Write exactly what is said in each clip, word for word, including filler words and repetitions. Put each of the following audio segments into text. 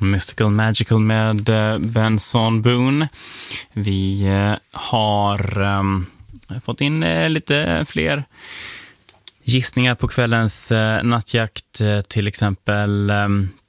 Mystical Magical med eh, Benson Boone. Vi eh, har eh, fått in eh, lite fler gissningar på kvällens eh, nattjakt. Eh, till exempel eh,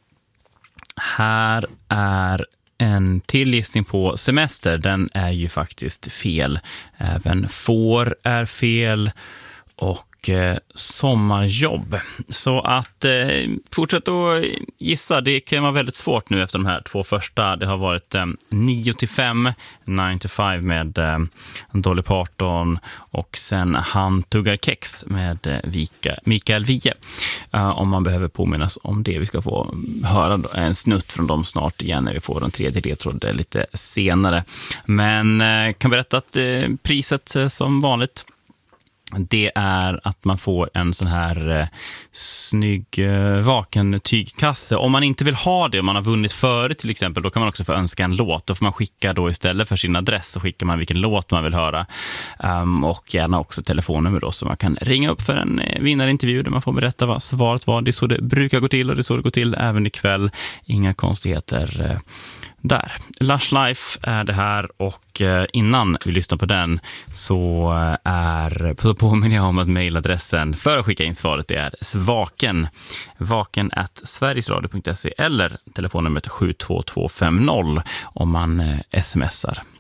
här är en till gissning på semester. Den är ju faktiskt fel. Även får är fel och eh, sommarjobb. Så att eh, fortsätt att gissa. Det kan vara väldigt svårt nu efter de här två första. Det har varit eh, nio till fem, nio till fem med eh, Dolly Parton och sen Han tuggar kex med eh, Vika, Mikael Wiehe. Uh, om man behöver påminnas om det. Vi ska få höra en snutt från dem snart igen när vi får den tredje ledtråd lite senare. Men uh, kan berätta att uh, priset uh, som vanligt, det är att man får en sån här eh, snygg eh, vaken tygkasse. Om man inte vill ha det, om man har vunnit före till exempel, då kan man också få önska en låt. Då får man skicka då istället för sin adress, så skickar man vilken låt man vill höra. Um, och gärna också telefonnummer då, så man kan ringa upp för en eh, vinnarintervju där man får berätta vad svaret var. Det är så det brukar gå till och det är så det går till även ikväll. Inga konstigheter eh, där. Lush Life är det här och eh, innan vi lyssnar på den så är så påminner jag om att mejladressen för att skicka in svaret är svaken vaken at sverigesradio punkt se eller telefonnumret sju två två fem noll om man eh, smsar.